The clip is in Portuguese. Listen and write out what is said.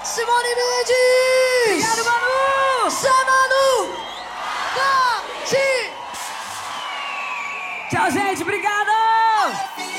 Simone Mendes! Obrigado, Manu! Zé Manu! Tchau, gente. Obrigada!